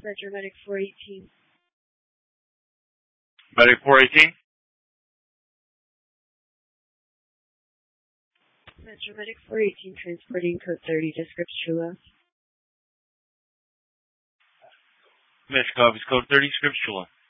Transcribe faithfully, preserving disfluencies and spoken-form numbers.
Metro Medic four eighteen. Medic four eighteen? Metro Medic four eighteen, transporting code thirty to Scripps True Love. Miss Copies, code thirty, Scripps True Love.